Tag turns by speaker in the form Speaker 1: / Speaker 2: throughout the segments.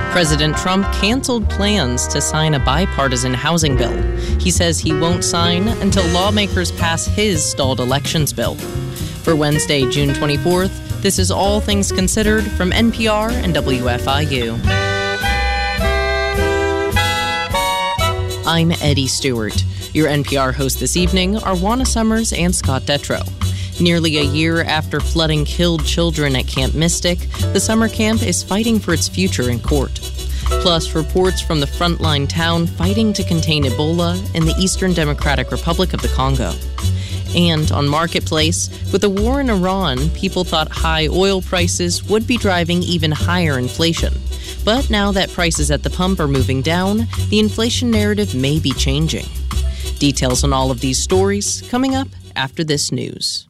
Speaker 1: President Trump canceled plans to sign a bipartisan housing bill. He says he won't sign until lawmakers pass his stalled elections bill. For Wednesday, June 24th, this is All Things Considered from NPR and WFIU. I'm Eddie Stewart. Your NPR hosts this evening are Juana Summers and Scott Detrow. Nearly a year after flooding killed children at Camp Mystic, the summer camp is fighting for its future in court. Plus, reports from the frontline town fighting to contain Ebola in the Eastern Democratic Republic of the Congo. And on Marketplace, with the war in Iran, people thought high oil prices would be driving even higher inflation. But now that prices at the pump are moving down, the inflation narrative may be changing. Details on all of these stories coming up after this news.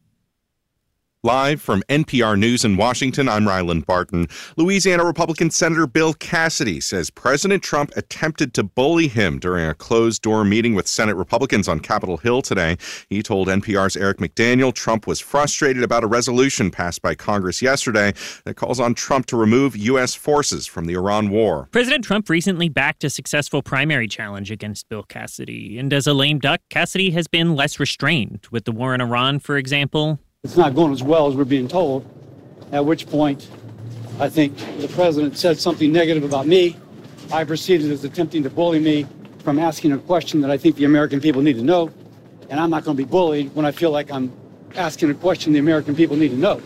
Speaker 2: Live from NPR News in Washington, I'm Ryland Barton. Louisiana Republican Senator Bill Cassidy says President Trump attempted to bully him during a closed-door meeting with Senate Republicans on Capitol Hill today. He told NPR's Eric McDaniel Trump was frustrated about a resolution passed by Congress yesterday that calls on Trump to remove U.S. forces from the Iran war.
Speaker 3: President Trump recently backed a successful primary challenge against Bill Cassidy. And as a lame duck, Cassidy has been less restrained. With the war in Iran, for example,
Speaker 4: it's not going as well as we're being told, at which point I think the president said something negative about me. I proceeded as attempting to bully me from asking a question that I think the American people need to know. And I'm not going to be bullied when I feel like I'm asking a question the American people need to know.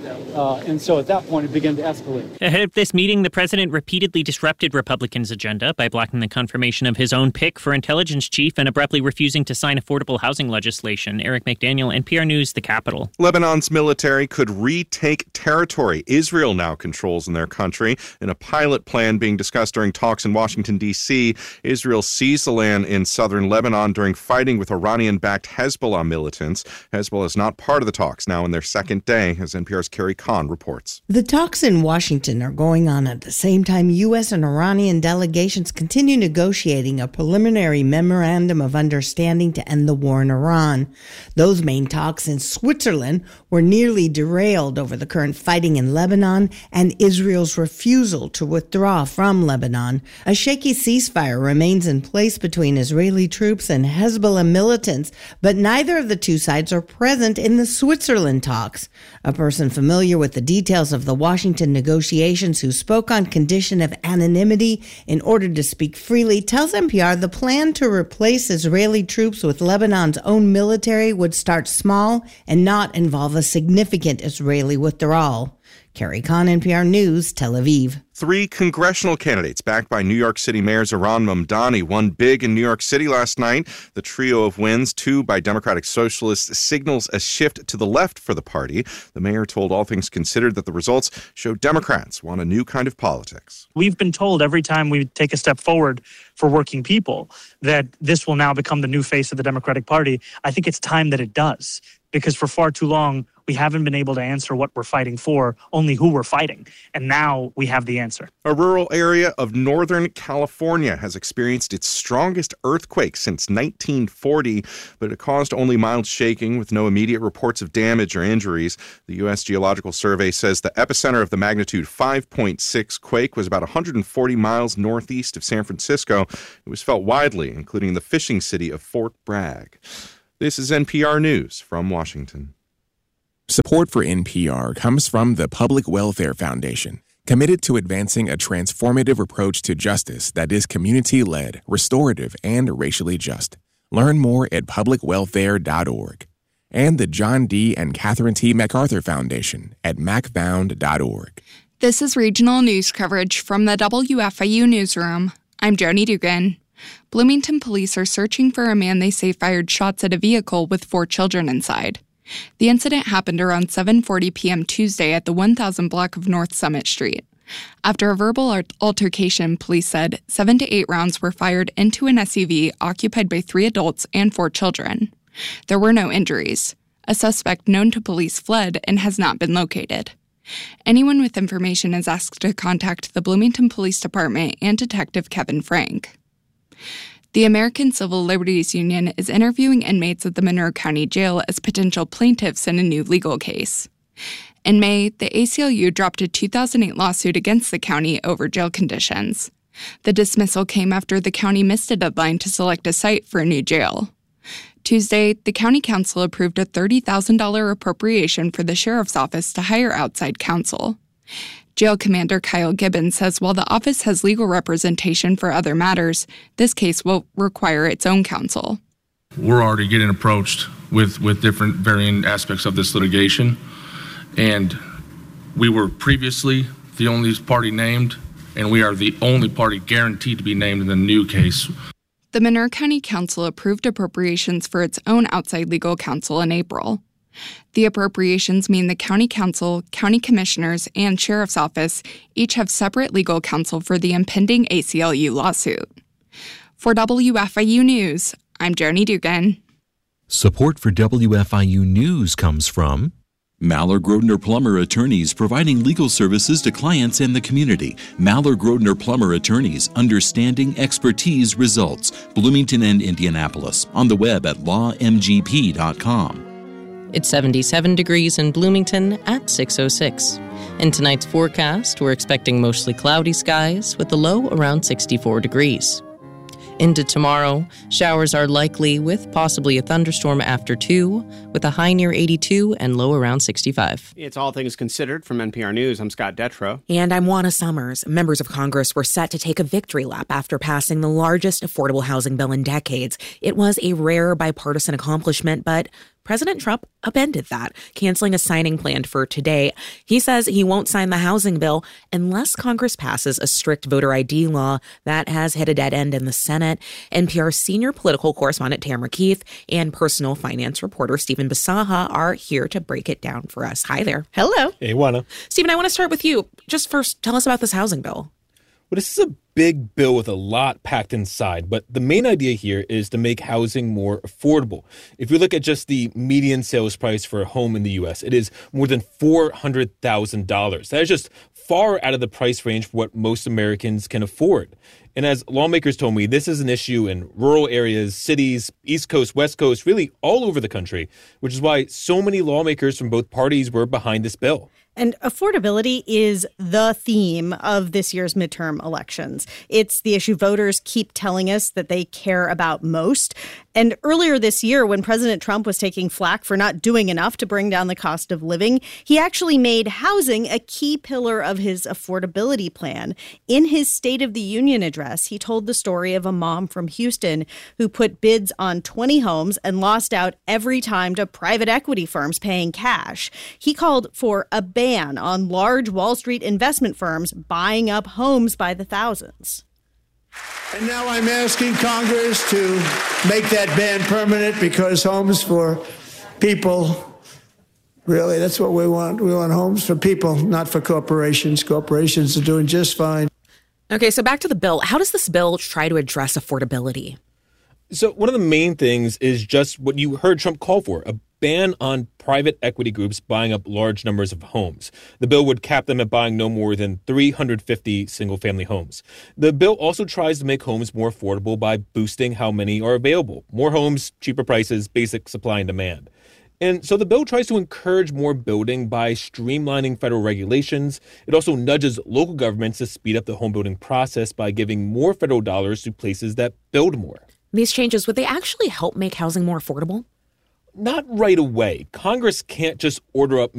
Speaker 4: And so at that point, it began to escalate.
Speaker 3: Ahead of this meeting, the president repeatedly disrupted Republicans' agenda by blocking the confirmation of his own pick for intelligence chief and abruptly refusing to sign affordable housing legislation. Eric McDaniel, NPR News, the capital.
Speaker 2: Lebanon's military could retake territory Israel now controls in their country. In a pilot plan being discussed during talks in Washington, D.C., Israel seized the land in southern Lebanon during fighting with Iranian-backed Hezbollah militants. Hezbollah is not part of the talks, now in their second day, as NPR's Carrie Kahn reports.
Speaker 5: The talks in Washington are going on at the same time U.S. and Iranian delegations continue negotiating a preliminary memorandum of understanding to end the war in Iran. Those main talks in Switzerland were nearly derailed over the current fighting in Lebanon and Israel's refusal to withdraw from Lebanon. A shaky ceasefire remains in place between Israeli troops and Hezbollah militants, but neither of the two sides are present in the Switzerland talks. A person familiar with the details of the Washington negotiations who spoke on condition of anonymity in order to speak freely tells NPR the plan to replace Israeli troops with Lebanon's own military would start small and not involve a significant Israeli withdrawal. Carrie Kahn, NPR News, Tel Aviv.
Speaker 2: 3 congressional candidates backed by New York City Mayor Zohran Mamdani won big in New York City last night. The trio of wins, 2 by Democratic Socialists, signals a shift to the left for the party. The mayor told All Things Considered that the results show Democrats want a new kind of politics.
Speaker 6: We've been told every time we take a step forward for working people that this will now become the new face of the Democratic Party. I think it's time that it does, because for far too long, we haven't been able to answer what we're fighting for, only who we're fighting. And now we have the answer.
Speaker 2: A rural area of Northern California has experienced its strongest earthquake since 1940, but it caused only mild shaking with no immediate reports of damage or injuries. The U.S. Geological Survey says the epicenter of the magnitude 5.6 quake was about 140 miles northeast of San Francisco. It was felt widely, including the fishing city of Fort Bragg. This is NPR News from Washington.
Speaker 7: Support for NPR comes from the Public Welfare Foundation, committed to advancing a transformative approach to justice that is community-led, restorative, and racially just. Learn more at publicwelfare.org. And the John D. and Catherine T. MacArthur Foundation at macfound.org.
Speaker 8: This is regional news coverage from the WFIU newsroom. I'm Joni Dugan. Bloomington police are searching for a man they say fired shots at a vehicle with 4 children inside. The incident happened around 7:40 p.m. Tuesday at the 1000 block of North Summit Street. After a verbal altercation, police said 7 to 8 rounds were fired into an SUV occupied by 3 adults and 4 children. There were no injuries. A suspect known to police fled and has not been located. Anyone with information is asked to contact the Bloomington Police Department and Detective Kevin Frank. The American Civil Liberties Union is interviewing inmates at the Monroe County Jail as potential plaintiffs in a new legal case. In May, the ACLU dropped a 2008 lawsuit against the county over jail conditions. The dismissal came after the county missed a deadline to select a site for a new jail. Tuesday, the county council approved a $30,000 appropriation for the sheriff's office to hire outside counsel. Jail Commander Kyle Gibbons says while the office has legal representation for other matters, this case will require its own counsel.
Speaker 9: We're already getting approached with different varying aspects of this litigation, and we were previously the only party named, and we are the only party guaranteed to be named in the new case.
Speaker 8: The Monroe County Council approved appropriations for its own outside legal counsel in April. The appropriations mean the county council, county commissioners, and sheriff's office each have separate legal counsel for the impending ACLU lawsuit. For WFIU News, I'm Joni Dugan.
Speaker 10: Support for WFIU News comes from Maller Grodner Plumber Attorneys, providing legal services to clients and the community. Maller Grodner Plumber Attorneys, understanding, expertise, results. Bloomington and Indianapolis. On the web at lawmgp.com.
Speaker 1: It's 77 degrees in Bloomington at 6:06. In tonight's forecast, we're expecting mostly cloudy skies with a low around 64 degrees. Into tomorrow, showers are likely with possibly a thunderstorm after 2, with a high near 82 and low around 65.
Speaker 11: It's All Things Considered from NPR News. I'm Scott Detrow.
Speaker 12: And I'm Juana Summers. Members of Congress were set to take a victory lap after passing the largest affordable housing bill in decades. It was a rare bipartisan accomplishment, but President Trump upended that, canceling a signing planned for today. He says he won't sign the housing bill unless Congress passes a strict voter ID law that has hit a dead end in the Senate. NPR senior political correspondent Tamara Keith and personal finance reporter Stephen Basaha are here to break it down for us. Hi there.
Speaker 5: Hello.
Speaker 13: Hey, Juana.
Speaker 12: Stephen, I want to start with you. Just first, tell us about this housing bill.
Speaker 13: Well, this is a big bill with a lot packed inside, but the main idea here is to make housing more affordable. If you look at just the median sales price for a home in the U.S., it is more than $400,000. That is just far out of the price range for what most Americans can afford. And as lawmakers told me, this is an issue in rural areas, cities, East Coast, West Coast, really all over the country, which is why so many lawmakers from both parties were behind this bill.
Speaker 14: And affordability is the theme of this year's midterm elections. It's the issue voters keep telling us that they care about most. And earlier this year, when President Trump was taking flack for not doing enough to bring down the cost of living, he actually made housing a key pillar of his affordability plan. In his State of the Union address, he told the story of a mom from Houston who put bids on 20 homes and lost out every time to private equity firms paying cash. He called for a ban on large Wall Street investment firms buying up homes by the thousands.
Speaker 15: And now I'm asking Congress to make that ban permanent because homes for people, really, that's what we want. We want homes for people, not for corporations. Corporations are doing just fine.
Speaker 12: Okay, so back to the bill. How does this bill try to address affordability?
Speaker 13: So one of the main things is just what you heard Trump call for, a ban on private equity groups buying up large numbers of homes. The bill would cap them at buying no more than 350 single-family homes. The bill also tries to make homes more affordable by boosting how many are available. More homes, cheaper prices, basic supply and demand. And so the bill tries to encourage more building by streamlining federal regulations. It also nudges local governments to speed up the home building process by giving more federal dollars to places that build more.
Speaker 12: These changes, would they actually help make housing more affordable?
Speaker 13: Not right away. Congress can't just order up